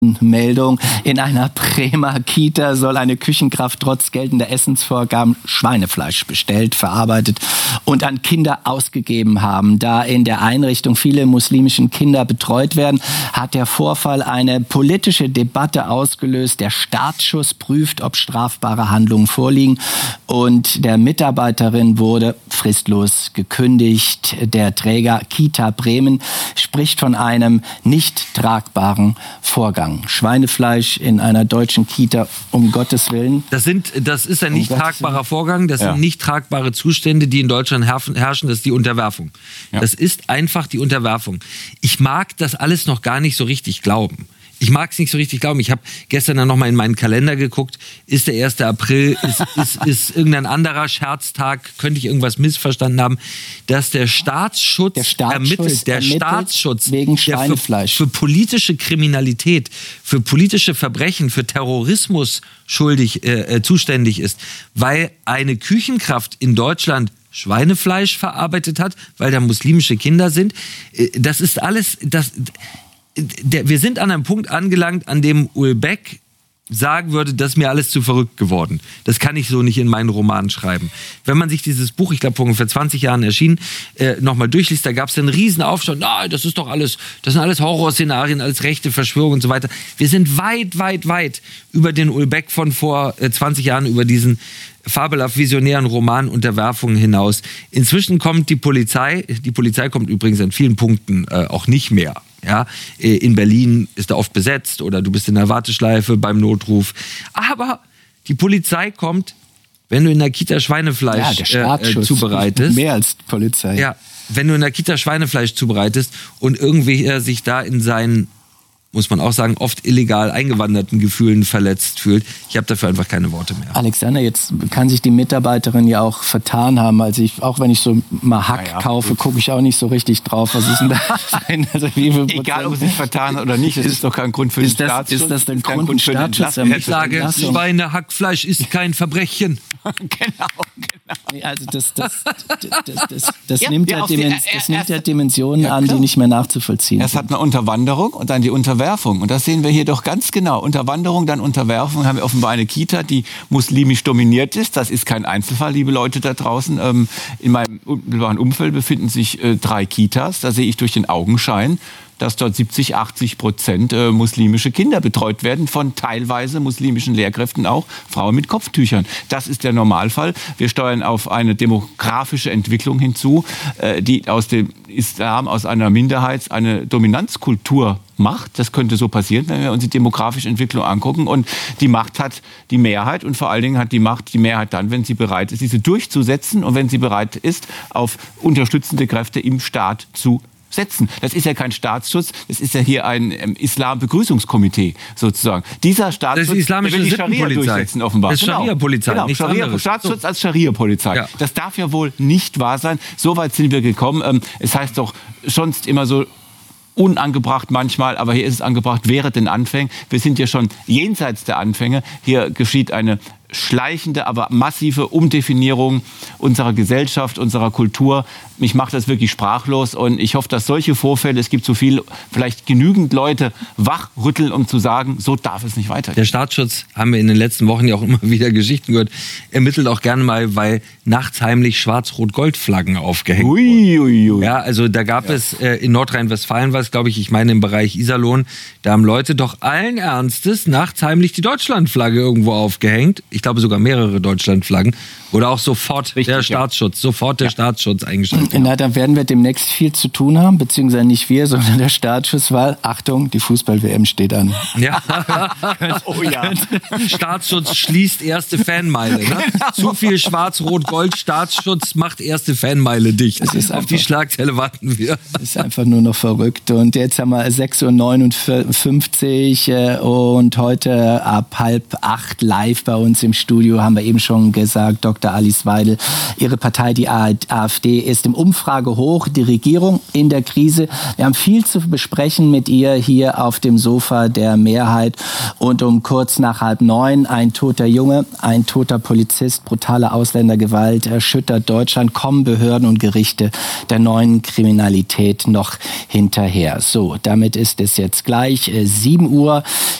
Meldung. In einer Bremer Kita soll eine Küchenkraft trotz geltender Essensvorgaben Schweinefleisch bestellt, verarbeitet und an Kinder ausgegeben haben. Da in der Einrichtung viele muslimische Kinder betreut werden, hat der Vorfall eine politische Debatte ausgelöst. Der Startschuss prüft, ob strafbare Handlungen vorliegen, und der Mitarbeiterin wurde fristlos gekündigt. Der Träger Kita Bremen spricht von einem nicht tragbaren Vorgang. Schweinefleisch in einer deutschen Kita, um Gottes Willen. Das ist ein nicht tragbarer Vorgang, das sind nicht tragbare Zustände, die in Deutschland herrschen, das ist die Unterwerfung. Ja. Das ist einfach die Unterwerfung. Ich mag das alles noch gar nicht so richtig glauben. Ich mag es nicht so richtig glauben. Ich habe gestern dann nochmal in meinen Kalender geguckt. Ist der 1. April? Ist irgendein anderer Scherztag? Könnte ich irgendwas missverstanden haben? Dass der Staatsschutz ermittelt wegen Schweinefleisch. Für politische Kriminalität, für politische Verbrechen, für Terrorismus zuständig ist, weil eine Küchenkraft in Deutschland Schweinefleisch verarbeitet hat, weil da muslimische Kinder sind. Das ist alles... Wir sind an einem Punkt angelangt, an dem Ulbeck sagen würde, das ist mir alles zu verrückt geworden. Das kann ich so nicht in meinen Roman schreiben. Wenn man sich dieses Buch, ich glaube vor ungefähr 20 Jahren erschienen, nochmal durchliest, da gab es einen riesen Aufstand. Das ist doch alles, das sind alles Horrorszenarien, alles rechte Verschwörung und so weiter. Wir sind weit, weit, weit über den Ulbeck von vor 20 Jahren, über diesen fabelhaft visionären Roman Unterwerfung hinaus. Inzwischen kommt die Polizei kommt übrigens an vielen Punkten auch nicht mehr. Ja, in Berlin ist er oft besetzt oder du bist in der Warteschleife beim Notruf. Aber die Polizei kommt, wenn du in der Kita Schweinefleisch zubereitest. Mehr als die Polizei. Ja, wenn du in der Kita Schweinefleisch zubereitest und irgendwie sich da in seinen, muss man auch sagen, oft illegal eingewanderten Gefühlen verletzt fühlt. Ich habe dafür einfach keine Worte mehr. Alexander, jetzt kann sich die Mitarbeiterin ja auch vertan haben. Also auch wenn ich so mal Hack kaufe, gucke ich auch nicht so richtig drauf. Was ist denn da? Also egal, ob es sich vertan hat oder nicht, das ist doch kein Grund für den Staatsschutz. Ist das ein Grund für den Staatsschutz? Ich sage, Schweinehackfleisch ist kein Verbrechen. Genau. Also das nimmt ja Dimensionen an, die nicht mehr nachzuvollziehen sind. Es hat eine Unterwanderung und dann die Unterwerfung. Und das sehen wir hier doch ganz genau. Unterwanderung, dann Unterwerfung. Haben wir offenbar eine Kita, die muslimisch dominiert ist. Das ist kein Einzelfall, liebe Leute da draußen. In meinem unmittelbaren Umfeld befinden sich 3 Kitas. Da sehe ich durch den Augenschein, dass dort 70-80% muslimische Kinder betreut werden, von teilweise muslimischen Lehrkräften, auch Frauen mit Kopftüchern. Das ist der Normalfall. Wir steuern auf eine demografische Entwicklung hinzu, die aus dem Islam, aus einer Minderheits-, eine Dominanzkultur macht. Das könnte so passieren, wenn wir uns die demografische Entwicklung angucken. Und die Macht hat die Mehrheit, und vor allen Dingen hat die Macht die Mehrheit dann, wenn sie bereit ist, diese durchzusetzen und wenn sie bereit ist, auf unterstützende Kräfte im Staat zu setzen. Das ist ja kein Staatsschutz, das ist ja hier ein Islam-Begrüßungskomitee sozusagen. Dieser Staatsschutz, das ist die islamische will die Scharia durchsetzen offenbar. Das ist Scharia-Polizei, genau. nichts Staatsschutz als Scharia-Polizei. Ja. Das darf ja wohl nicht wahr sein. So weit sind wir gekommen. Es heißt doch sonst immer so unangebracht manchmal, aber hier ist es angebracht während den Anfängen. Wir sind ja schon jenseits der Anfänge. Hier geschieht eine schleichende, aber massive Umdefinierung unserer Gesellschaft, unserer Kultur. Mich macht das wirklich sprachlos, und ich hoffe, dass solche Vorfälle, es gibt so viel, vielleicht genügend Leute wachrütteln, um zu sagen, so darf es nicht weitergehen. Der Staatsschutz, haben wir in den letzten Wochen ja auch immer wieder Geschichten gehört, ermittelt auch gerne mal, weil nachts heimlich Schwarz-Rot-Gold-Flaggen aufgehängt wurden. Ja, also da gab es in Nordrhein-Westfalen was, glaube ich meine im Bereich Iserlohn, da haben Leute doch allen Ernstes nachts heimlich die Deutschlandflagge irgendwo aufgehängt. Ich glaube sogar mehrere Deutschlandflaggen. Oder auch sofort der Staatsschutz eingeschaltet. Na, dann werden wir demnächst viel zu tun haben, beziehungsweise nicht wir, sondern der Staatsschutz, weil, Achtung, die Fußball-WM steht an. Ja. Oh ja. Staatsschutz schließt erste Fanmeile. Ne? Zu viel Schwarz-Rot-Gold, Staatsschutz macht erste Fanmeile dicht. Auf die Schlagzeile warten wir. Das ist einfach nur noch verrückt. Und jetzt haben wir 6:59 Uhr und heute ab 7:30 live bei uns im im Studio, haben wir eben schon gesagt, Dr. Alice Weidel. Ihre Partei, die AfD, ist im Umfrage hoch, die Regierung in der Krise. Wir haben viel zu besprechen mit ihr hier auf dem Sofa der Mehrheit. Und um kurz nach 8:30 ein toter Junge, ein toter Polizist, brutale Ausländergewalt erschüttert Deutschland. Kommen Behörden und Gerichte der neuen Kriminalität noch hinterher? So, damit ist es jetzt gleich 7 Uhr.